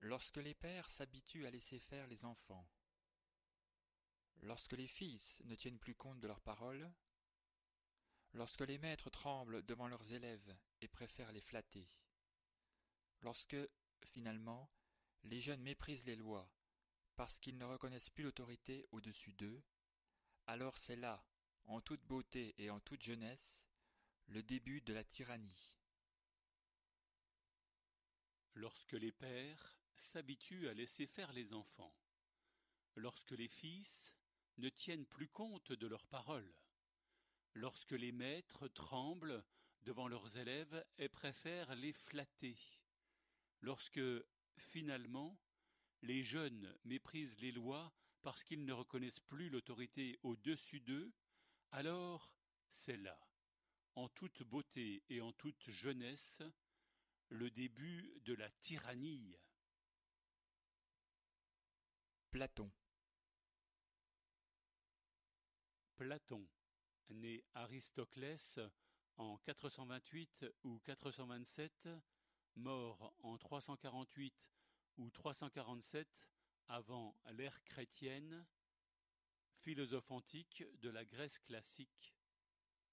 Lorsque les pères s'habituent à laisser faire les enfants, lorsque les fils ne tiennent plus compte de leurs paroles, lorsque les maîtres tremblent devant leurs élèves et préfèrent les flatter, lorsque, finalement, les jeunes méprisent les lois parce qu'ils ne reconnaissent plus l'autorité au-dessus d'eux, alors c'est là, en toute beauté et en toute jeunesse, le début de la tyrannie. Lorsque les pères s'habituent à laisser faire les enfants, lorsque les fils ne tiennent plus compte de leurs paroles, lorsque les maîtres tremblent devant leurs élèves et préfèrent les flatter, lorsque, finalement, les jeunes méprisent les lois parce qu'ils ne reconnaissent plus l'autorité au-dessus d'eux, alors c'est là, en toute beauté et en toute jeunesse, le début de la tyrannie. Platon. Platon, né Aristoclès en 428 ou 427, mort en 348 ou 347 avant l'ère chrétienne, philosophe antique de la Grèce classique,